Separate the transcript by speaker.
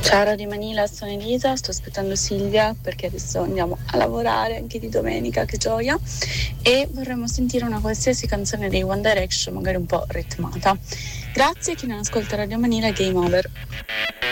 Speaker 1: Ciao Radio Manila, sono Elisa, sto aspettando Silvia perché adesso andiamo a lavorare anche di domenica, che gioia, e vorremmo sentire una qualsiasi canzone dei One Direction, magari un po' ritmata. Grazie, chi non ascolta Radio Manila, game over.